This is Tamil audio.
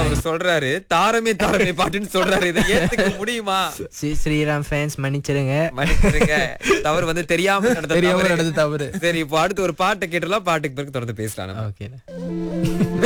அவர் சொல்றாரு தாரமே தாரமே பாட்டுன்னு சொல்றாரு. இதை ஏத்துக்க முடியுமா? ஸ்ரீராம் ஃபேன்ஸ் மன்னிச்சிருங்க. மன்னிச்சிருங்க. தவறு வந்து தெரியாம தெரியாம நடந்த நடந்த தவறு. சரி, இப்போ அடுத்து ஒரு பாட்டை கேட்டலாம். பாட்டுக்கு பிறகு தொடர்ந்து பேசலாம். ஓகே.